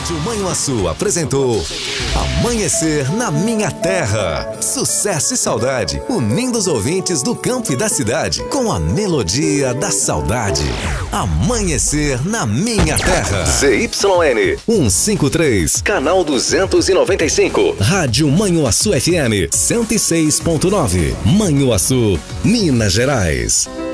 Rádio Manhuaçu apresentou Amanhecer na Minha Terra. Sucesso e saudade, unindo os ouvintes do campo e da cidade com a melodia da saudade. Amanhecer na Minha Terra. ZYN 153, canal 295. Rádio Manhuaçu FM 106.9. Manhuaçu, Minas Gerais.